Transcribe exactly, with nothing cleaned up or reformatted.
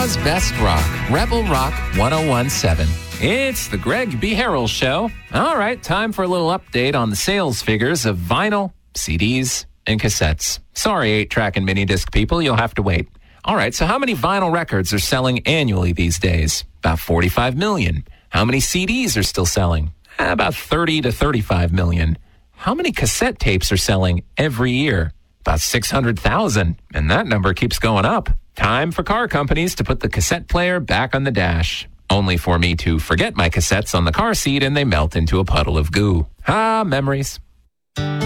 Omaha's best rock, Rebel Rock ten seventeen. It's the Greg B. Harrell Show. All right, time for a little update on the sales figures of vinyl, C Ds, and cassettes. Sorry, eight-track and mini-disc people, you'll have to wait. All right, so how many vinyl records are selling annually these days? About forty-five million. How many C Ds are still selling? Eh, about thirty to thirty-five million. How many cassette tapes are selling every year? About six hundred thousand, and that number keeps going up. Time for car companies to put the cassette player back on the dash. Only for me to forget my cassettes on the car seat and they melt into a puddle of goo. Ah, memories.